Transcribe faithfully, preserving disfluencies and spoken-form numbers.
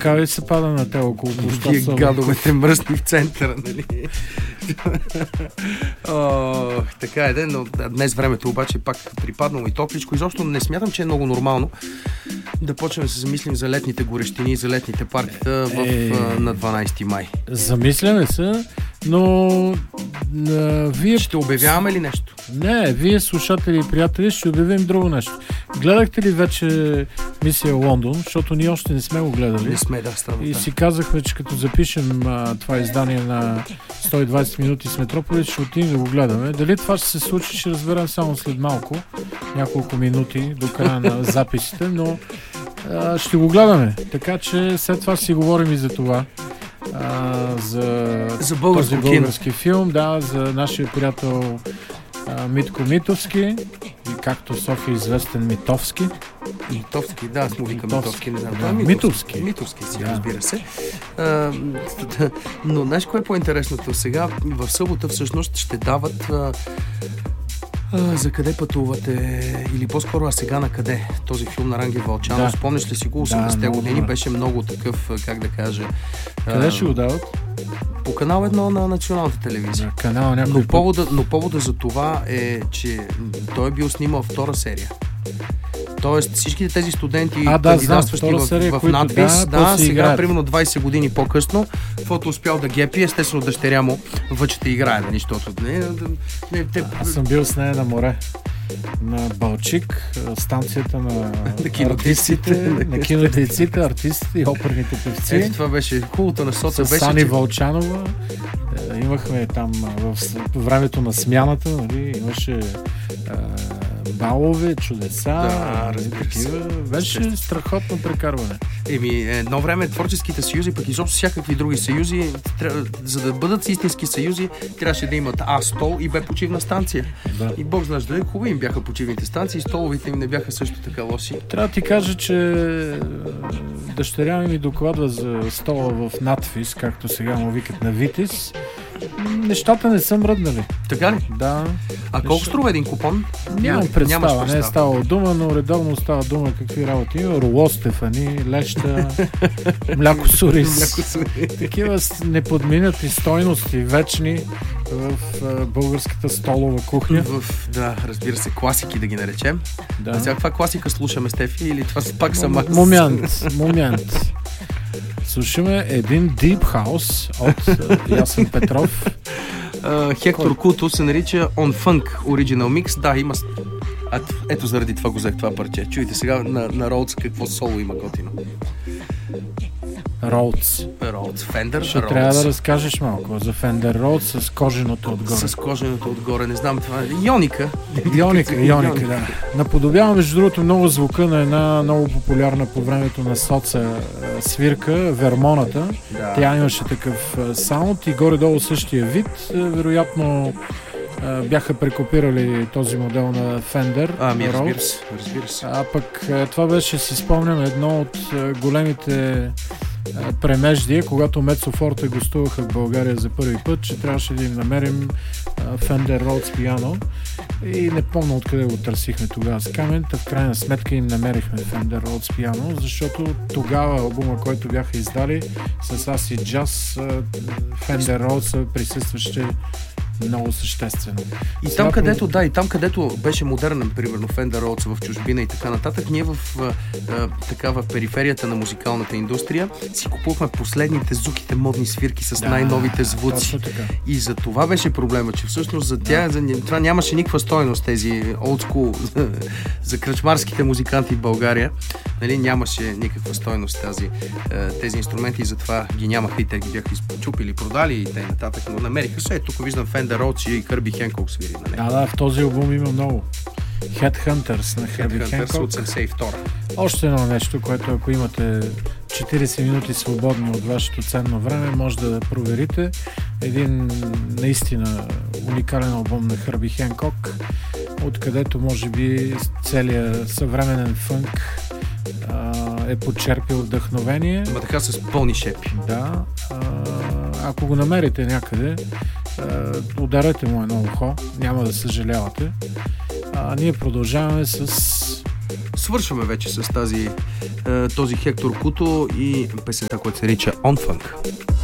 така ли се пада на те около площад? Вие гадовете мръсни в центъра, нали? О, така е, но днес времето обаче пак припаднало и топличко. Изобщо не смятам, че е много нормално да почнем да се замислим за летните горещини и за летните паркита в, е, на дванайсети май. Замисляме се, но а, вие... Ще обявяваме ли нещо? Не, вие слушатели и приятели ще обявим друго нещо. Гледахте ли вече Мисия Лондон, защото ние още не сме го гледали? Не сме, да, странно. И си казахме, че като запишем а, това издание на сто и двайсет минути с Метрополис, ще отидем да го гледаме. Дали това ще се случи, ще разберем само след малко, няколко минути до края на записите, но а, ще го гледаме. Така че след това си говорим и за това. А, за, за този български кино. филм, да, за нашия приятел а, Митко Митовски, и както в София известен Митовски. Митовски, да, аз му викам Митовски, не знам. Да, Митовски. Митовски. Митовски си, да. Разбира се. А, но знаеш кое е по-интересното? Сега в събота всъщност ще дават а, а, за къде пътувате, или по-скоро а сега на къде? Този филм на Рангел Вълчанов. Да. Спомняш ли си го? осемдесетте да, години да. Беше много такъв, как да кажа. Къде а, ще го дават? По канал едно на националната телевизия. Да, канал някой но, повода, но повода за това е, че той е бил снимал втора серия. Тоест всичките тези студенти, а, да, кандидатстващи знам, в, серия, в надпис, да, да, сега играят. Примерно двайсет години по-късно, каквото успял да гепи, естествено дъщеря му въчета играе, нали, защото не, не, те... Аз съм бил с нея на море. На Балчик, станцията на, на артистите, на кинодейците, артистите и оперните певци. Ето това беше хубавото на соца. С Сани че... Вълчанова. Имахме там в времето на смяната, нали, имаше а, балове, чудеса. Да, разбира се. Беше Ще... страхотно прекарване. Еми, едно време творческите съюзи, пък изобщо всякакви други съюзи, тря... за да бъдат истински съюзи, трябваше да имат А, стол и Б, почивна станция. Да. И Бог знае, дали хубаво им бяха почивните станции, столовите им не бяха също така лоши. Трябва да ти кажа, че дъщеря ми докладва за стола в надфис, както сега му викат на Витис. Нещата не са мръднали. Така ли? Да. А колко струва един купон? Нямам представа, представа, не е ставало дума, но редовно става дума какви работи има. Роло Стефани, леща, мляко сурис. Такива неподминати стойности, вечни в а, българската столова кухня. В, да, разбира се, класики да ги наречем. Да. А сега каква класика слушаме, Стефи, или това пак съм аз? Момент, момент. Слушаме един Deep House от uh, Ясен Петров. Uh, Хектор Куто се нарича On Funk Original Mix. Да, има... А, ето заради това го взех това парче. Чуйте сега на, на Rhodes какво соло има готино. Rhodes. Rhodes. Fender Ще Rhodes. трябва да разкажеш малко за Fender Rhodes с коженото отгоре. С коженото отгоре, не знам това. Йоника. Йоника, Йоника, да. Наподобява, между другото, много звука на една много популярна по времето на соца свирка, Вермоната. Да. Тя имаше такъв саунд и горе-долу същия вид. Вероятно бяха прекопирали този модел на Fender. Ами, разбира се, разбира се. А пък това беше, си спомням, едно от големите премеждия, когато Мецо Форте гостуваха в България за първи път, че трябваше да им намерим Fender Rhodes пиано и не помня откъде го търсихме тогава с камен, в крайна сметка им намерихме Fender Rhodes пиано, защото тогава албума, който бяха издали с Acid Jazz, Fender Rhodes присъстваше много съществено. И Сега там, където, да, и там, където беше модерен, примерно Fender Rhodes в чужбина и така нататък, ние в а, а, такава периферията на музикалната индустрия си купувахме последните зуките модни свирки с да, най-новите звуци. И за това беше проблема, че всъщност за тях да. за, това нямаше никаква стойност, тези old school за, за кръчмарските музиканти в България. Нали, нямаше никаква стойност тази, тези инструменти и затова ги нямаха и те ги бяха изпочупили, продали и т.н. но намериха се. Тук виждам Fender Rhodes и Хърби Хенкок свири на него. Да, да, в този албум има много. Headhunters на Хърби Хенкок. от седемдесет и втора. Още едно нещо, което ако имате четирийсет минути свободни от вашето ценно време, може да проверите. Един наистина уникален албум на Хърби Хенкок, откъдето може би целият съвременен фънк е подчерпил вдъхновение. Ама така с пълни шепи. Да. А, ако го намерите някъде, а, ударете му едно ухо, няма да съжалявате. А ние продължаваме с свършваме вече с тази, този Хектор Куто и песента, която се нарича On Funk.